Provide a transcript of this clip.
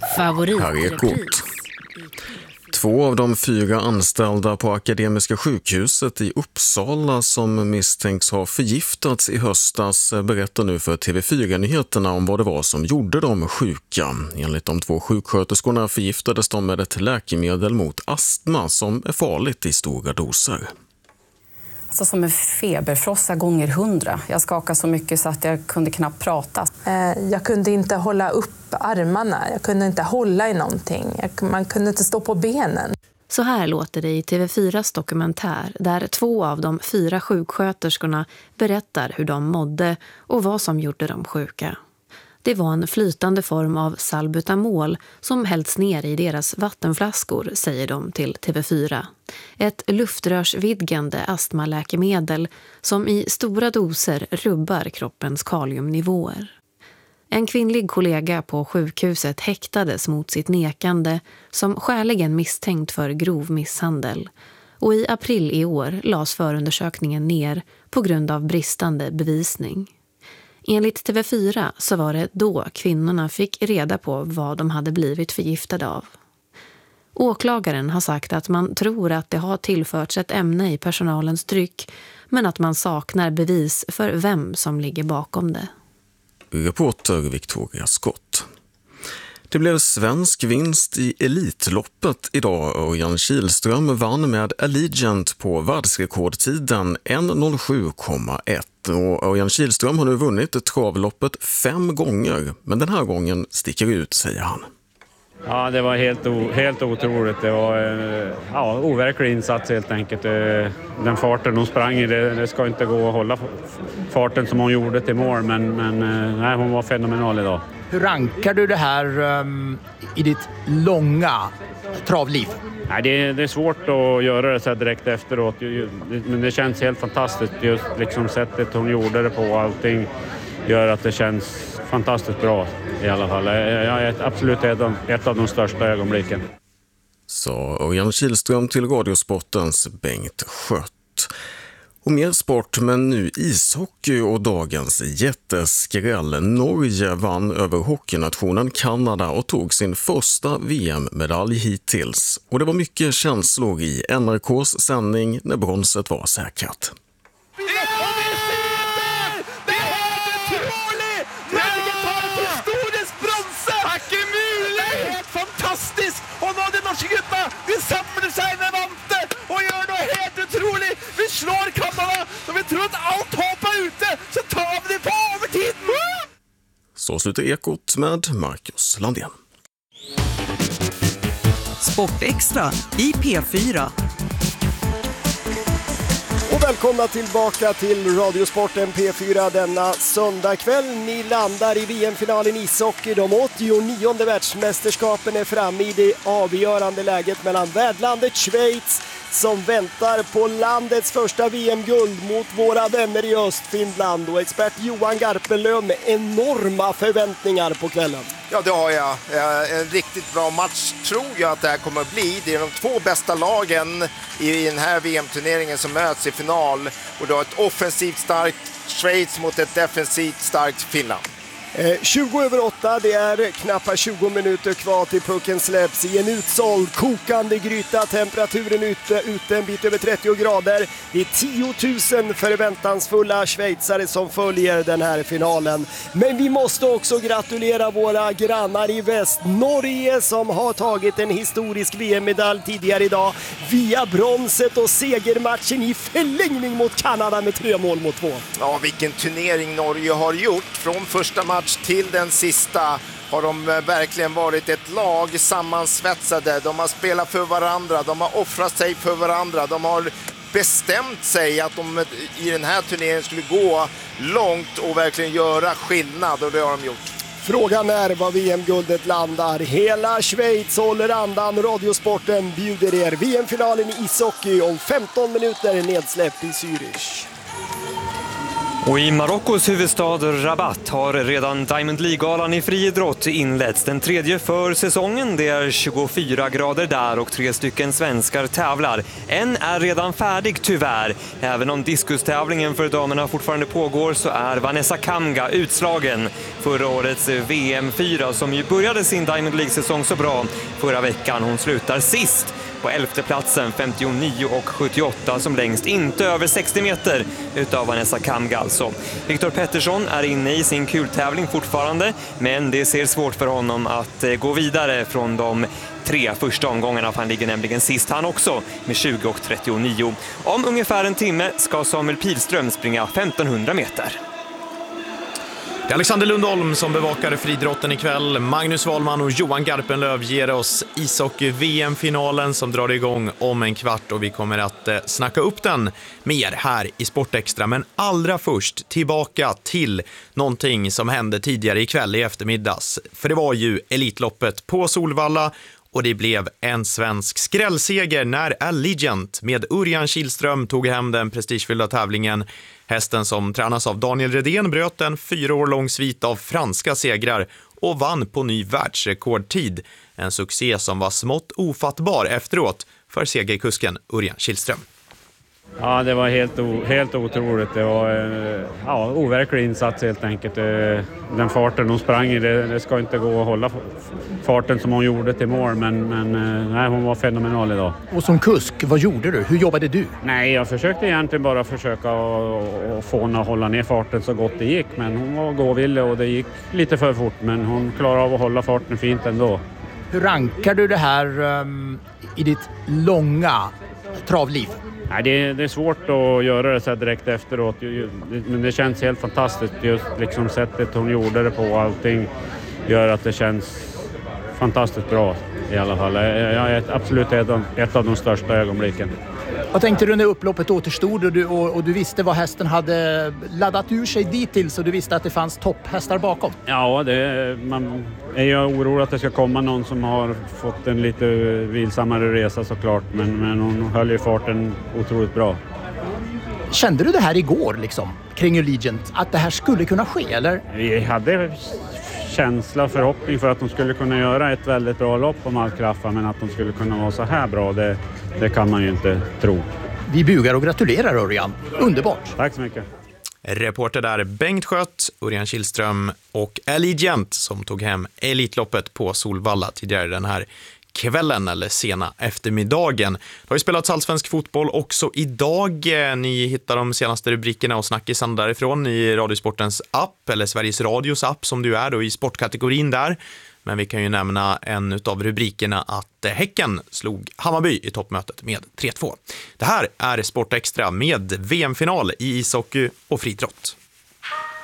Favoritrepris. 2 av de 4 anställda på Akademiska sjukhuset i Uppsala som misstänks ha förgiftats i höstas berättar nu för TV4-nyheterna om vad det var som gjorde dem sjuka. Enligt de 2 sjuksköterskorna förgiftades de med ett läkemedel mot astma som är farligt i stora doser. Alltså som en feberfrossa gånger 100. Jag skakade så mycket så att jag kunde knappt prata. Jag kunde inte hålla upp armarna. Jag kunde inte hålla i någonting. Man kunde inte stå på benen. Så här låter det i TV4s dokumentär där 2 av de 4 sjuksköterskorna berättar hur de mådde och vad som gjorde dem sjuka. Det var en flytande form av salbutamol som hällts ner i deras vattenflaskor, säger de till TV4. Ett luftrörsvidgande astmaläkemedel som i stora doser rubbar kroppens kaliumnivåer. En kvinnlig kollega på sjukhuset häktades mot sitt nekande som skäligen misstänkt för grov misshandel. Och i april i år lades förundersökningen ner på grund av bristande bevisning. Enligt TV4 så var det då kvinnorna fick reda på vad de hade blivit förgiftade av. Åklagaren har sagt att man tror att det har tillförts ett ämne i personalens dryck, men att man saknar bevis för vem som ligger bakom det. Reporter Victoria Skott. Det blev svensk vinst i Elitloppet idag. Örjan Kihlström vann med Allegiant på världsrekordtiden 1.07,1. Och Örjan Kihlström har nu vunnit travloppet 5 gånger, men den här gången sticker ut, säger han. Ja, det var helt otroligt. Det var en overklig insats helt enkelt. Den farten hon sprang i, det ska inte gå att hålla farten som hon gjorde till mål, men nej, hon var fenomenal idag. Hur rankar du det här i ditt långa travliv? Nej, det är svårt att göra det så här direkt efteråt, men det känns helt fantastiskt. Just liksom sättet hon gjorde det på, allting gör att det känns fantastiskt bra i alla fall. Jag är absolut ett av de största ögonblicken. Så Örjan Kihlström till Radiosportens Bengt Skött. Och mer sport, men nu ishockey och dagens jätteskräll. Norge vann över hockeynationen Kanada och tog sin första VM-medalj hittills. Och det var mycket känslor i NRKs sändning när bronset var säkrat. Vi samlar sig med vante och gör något helt otroligt. Vi slår Kanada och vi tror att allt hoppar ute, så tar vi det på övertid. Så slutar Ekot med Marcus Landén. Sportextra i P4. Och välkomna tillbaka till Radiosporten P4 denna söndagkväll. Ni landar i VM-finalen i ishockey. De 89:e världsmästerskapen är framme i det avgörande läget mellan värdlandet Schweiz som väntar på landets första VM-guld mot våra vänner i Östfinland. Och expert Johan Garpenlöv med enorma förväntningar på kvällen. Ja, det har jag. En riktigt bra match tror jag att det här kommer att bli. Det är de 2 bästa lagen i den här VM-turneringen som möts i final. Och du har ett offensivt starkt Schweiz mot ett defensivt starkt Finland. 20:08, det är knappt 20 minuter kvar till pucken släpps i en utsåld kokande gryta. Temperaturen ute en bit över 30 grader. Det är 10 000 förväntansfulla schweizare som följer den här finalen. Men vi måste också gratulera våra grannar i väst. Norge som har tagit en historisk VM-medalj tidigare idag via bronset och segermatchen i förlängning mot Kanada med 3-2. Ja, vilken turnering Norge har gjort från första match till den sista. Har de verkligen varit ett lag sammansvetsade. De har spelat för varandra, de har offrat sig för varandra. De har bestämt sig att de i den här turneringen skulle gå långt och verkligen göra skillnad, och det har de gjort. Frågan är var VM-guldet landar. Hela Schweiz håller andan. Radiosporten bjuder er VM-finalen i ishockey om 15 minuter nedsläppt i Zürich. Och i Marockos huvudstad Rabat har redan Diamond League-galan i friidrott inletts. Den tredje för säsongen. Det är 24 grader där och 3 stycken svenskar tävlar. En är redan färdig tyvärr. Även om diskustävlingen för damerna fortfarande pågår så är Vanessa Kamga utslagen. Förra årets VM4 som ju började sin Diamond League-säsong så bra förra veckan. Hon slutar sist på 11:e platsen, 59,78 som längst, inte över 60 meter utav Vanessa Kamga alltså. Viktor Pettersson är inne i sin kultävling fortfarande, men det ser svårt för honom att gå vidare från de 3 första omgångarna, för han ligger nämligen sist han också med 20,39. Om ungefär en timme ska Samuel Pilström springa 1500 meter. Det är Alexander Lundholm som bevakar friidrotten ikväll. Magnus Wahlman och Johan Garpenlöv ger oss ishockey-VM-finalen som drar igång om en kvart, och vi kommer att snacka upp den mer här i Sportextra. Men allra först tillbaka till någonting som hände tidigare ikväll i eftermiddags. För det var ju Elitloppet på Solvalla, och det blev en svensk skrällseger när Allegiant med Örjan Kihlström tog hem den prestigefyllda tävlingen. Hästen som tränas av Daniel Redén bröt en 4 år lång svit av franska segrar och vann på ny världsrekordtid. En succé som var smått ofattbar efteråt för segerkusken Örjan Kihlström. Ja, det var helt otroligt. Det var overklig insats helt enkelt. Den farten hon sprang i, det ska inte gå att hålla farten som hon gjorde till mål, men nej, hon var fenomenal idag. Och som kusk, vad gjorde du? Hur jobbade du? Nej, jag försökte egentligen bara försöka få henne att hålla ner farten så gott det gick, men hon var gåvillig och det gick lite för fort, men hon klarade av att hålla farten fint ändå. Hur rankar du det här i ditt långa travliv? Nej, det är svårt att göra det så här direkt efteråt, men det känns helt fantastiskt. Just liksom sättet hon gjorde det på, allting gör att det känns fantastiskt bra i alla fall. Jag är absolut ett av de största ögonblicken. Vad tänkte du när upploppet återstod och du visste vad hästen hade laddat ur sig dit till, så du visste att det fanns topphästar bakom? Ja, man är ju orolig att det ska komma någon som har fått en lite vilsammare resa såklart, men hon höll ju farten otroligt bra. Kände du det här igår liksom, kring Allegiant, att det här skulle kunna ske, eller? Vi hade känsla och förhoppning för att de skulle kunna göra ett väldigt bra lopp om allt klaffa, men att de skulle kunna vara så här bra, det kan man ju inte tro. Vi bugar och gratulerar Örjan. Underbart. Tack så mycket. Reporter där Bengt Schött, Örjan Kihlström och Allegiant som tog hem Elitloppet på Solvalla tidigare den här kvällen eller sena eftermiddagen. Det har ju spelats allsvensk fotboll också idag. Ni hittar de senaste rubrikerna och snackisen därifrån i Radiosportens app, eller Sveriges Radios app som du är då, i sportkategorin där. Men vi kan ju nämna en av rubrikerna att Häcken slog Hammarby i toppmötet med 3-2. Det här är Sportextra med VM-final i ishockey och friidrott.